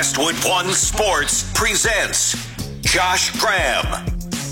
Westwood One Sports presents Josh Graham.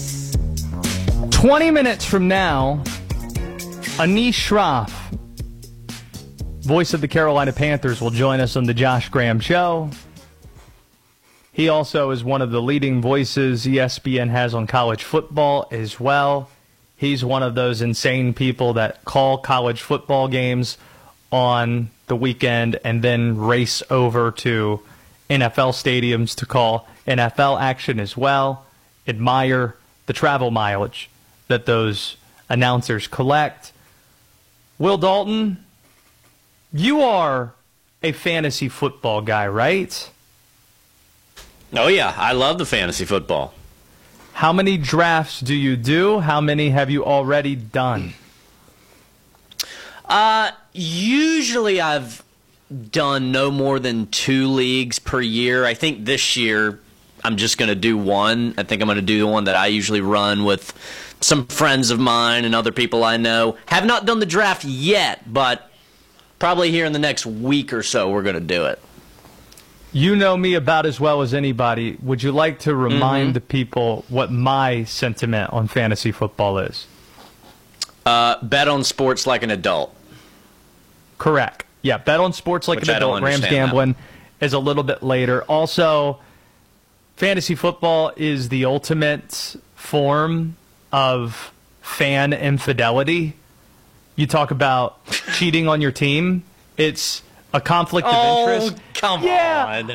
20 minutes from now, Anish Shroff, voice of the Carolina Panthers, will join us on the Josh Graham Show. He also is one of the leading voices ESPN has on college football as well. He's one of those insane people that call college football games on the weekend and then race over to NFL stadiums to call NFL action as well. Admire the travel mileage that those announcers collect. Will Dalton, you are a fantasy football guy, right? Oh, yeah. I love the fantasy football. How many drafts do you do? How many have you already done? Usually I've done no more than 2 leagues per year. I think this year I'm just going to do one. I think I'm going to do the one that I usually run with some friends of mine and other people I know. Have not done the draft yet, but probably here in the next week or so we're going to do it. You know me about as well as anybody. Would you like to remind the people what my sentiment on fantasy football is? Bet on sports like an adult. Correct. Yeah, bet on sports like an adult. Rams gambling is a little bit later. Also, fantasy football is the ultimate form of fan infidelity. You talk about cheating on your team. It's a conflict of interest. Oh, come on. Yeah,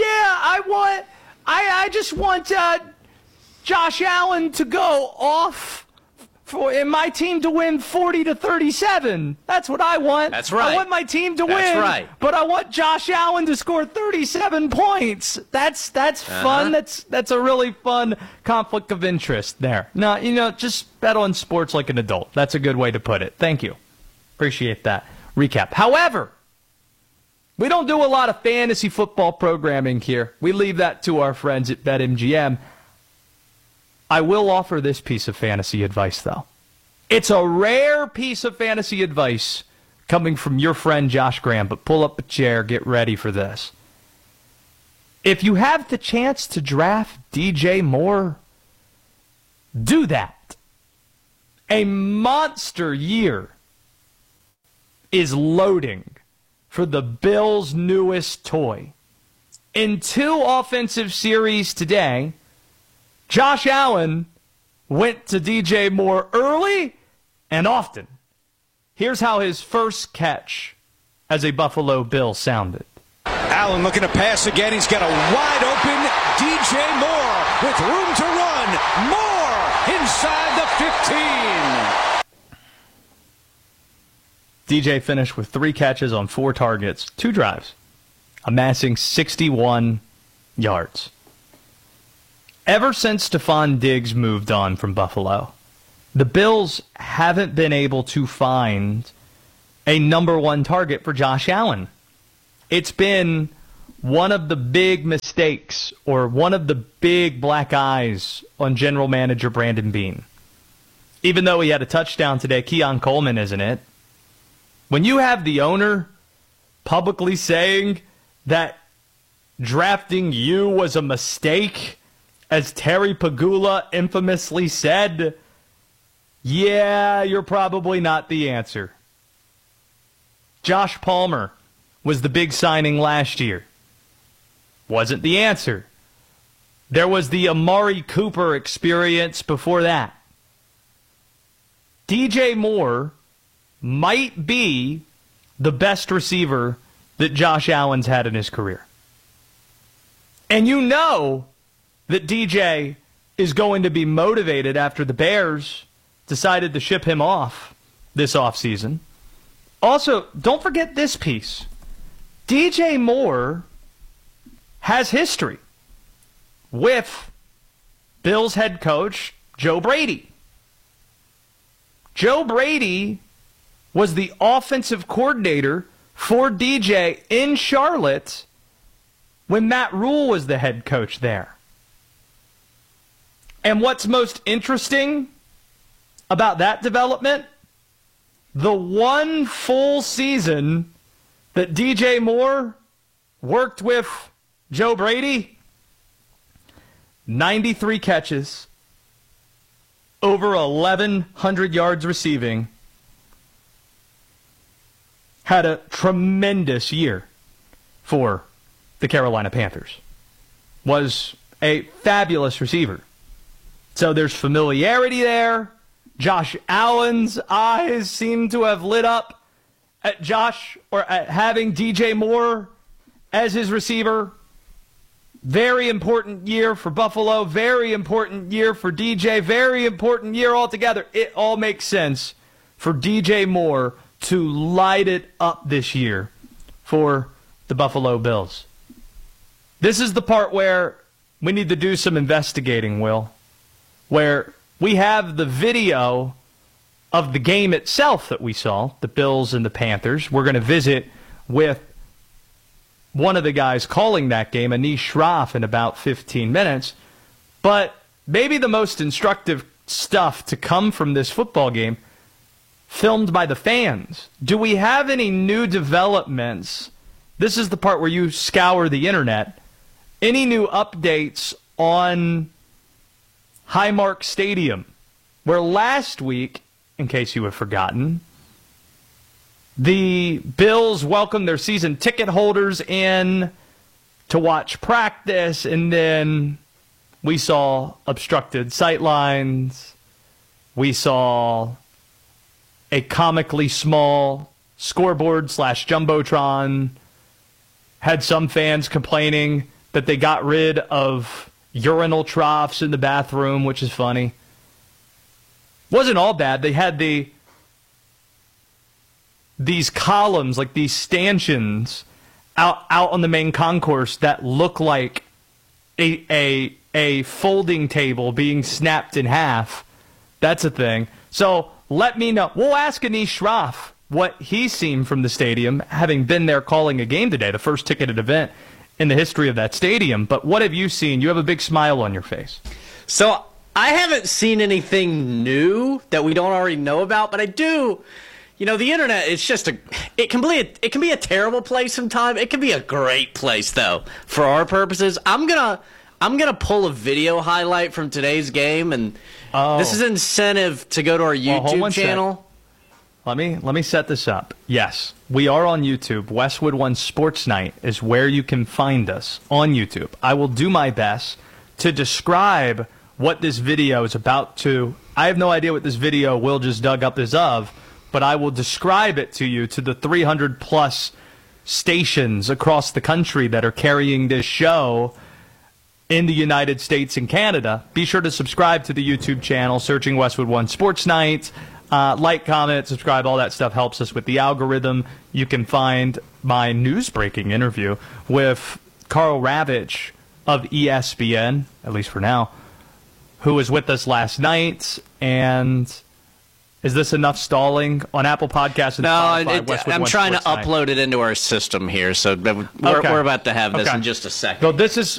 I just want Josh Allen to go off and my team to win 40-37. That's what I want. That's right. I want my team to win. That's right. But I want Josh Allen to score 37 points. That's fun. That's a really fun conflict of interest there. No, just bet on sports like an adult. That's a good way to put it. Thank you. Appreciate that recap. However, we don't do a lot of fantasy football programming here. We leave that to our friends at BetMGM. I will offer this piece of fantasy advice, though. It's a rare piece of fantasy advice coming from your friend Josh Graham, but pull up a chair, get ready for this. If you have the chance to draft DJ Moore, do that. A monster year is loading for the Bills' newest toy. In 2 offensive series today, Josh Allen went to DJ Moore early and often. Here's how his first catch as a Buffalo Bill sounded. Allen looking to pass again. He's got a wide open DJ Moore with room to run. Moore inside the 15. DJ finished with 3 catches on 4 targets, 2 drives, amassing 61 yards. Ever since Stephon Diggs moved on from Buffalo, the Bills haven't been able to find a number 1 target for Josh Allen. It's been one of the big mistakes or one of the big black eyes on general manager Brandon Beane. Even though he had a touchdown today, Keon Coleman isn't it. When you have the owner publicly saying that drafting you was a mistake, as Terry Pagula infamously said, yeah, you're probably not the answer. Josh Palmer was the big signing last year. Wasn't the answer. There was the Amari Cooper experience before that. DJ Moore might be the best receiver that Josh Allen's had in his career. And you know that DJ is going to be motivated after the Bears decided to ship him off this offseason. Also, don't forget this piece. DJ Moore has history with Bills head coach Joe Brady. Joe Brady was the offensive coordinator for DJ in Charlotte when Matt Rule was the head coach there. And what's most interesting about that development, the one full season that DJ Moore worked with Joe Brady, 93 catches, over 1,100 yards receiving, had a tremendous year for the Carolina Panthers. Was a fabulous receiver. So there's familiarity there. Josh Allen's eyes seem to have lit up at Josh, or at having DJ Moore as his receiver. Very important year for Buffalo. Very important year for DJ. Very important year altogether. It all makes sense for DJ Moore to light it up this year for the Buffalo Bills. This is the part where we need to do some investigating, Will, where we have the video of the game itself that we saw, the Bills and the Panthers. We're going to visit with one of the guys calling that game, Anish Shroff, in about 15 minutes. But maybe the most instructive stuff to come from this football game, filmed by the fans. Do we have any new developments? This is the part where you scour the internet. Any new updates on Highmark Stadium, where last week, in case you have forgotten, the Bills welcomed their season ticket holders in to watch practice, and then we saw obstructed sightlines. We saw a comically small scoreboard / jumbotron. Had some fans complaining that they got rid of urinal troughs in the bathroom, which is funny. Wasn't all bad. They had these columns, like these stanchions, out on the main concourse that look like a folding table being snapped in half. That's a thing. So let me know. We'll ask Anish Shroff what he's seen from the stadium, having been there calling a game today, the first ticketed event in the history of that stadium. But what have you seen? You have a big smile on your face. So I haven't seen anything new that we don't already know about, but I do. You know, the internet, it's just it can be a terrible place sometimes. It can be a great place though, for our purposes. I'm gonna pull a video highlight from today's game, and this is incentive to go to our YouTube channel. Let me set this up. Yes, we are on YouTube. Westwood One Sports Night is where you can find us on YouTube. I will do my best to describe what this video is about to. I have no idea what this video Will just dug up is of, but I will describe it to you, to the 300-plus stations across the country that are carrying this show in the United States and Canada. Be sure to subscribe to the YouTube channel, searching Westwood One Sports Night. Like, comment, subscribe, all that stuff helps us with the algorithm. You can find my news-breaking interview with Carl Ravitch of ESPN, at least for now, who was with us last night. And is this enough stalling on Apple Podcasts and Spotify? I'm trying to upload it into our system here, so we're about to have this in just a second. So this is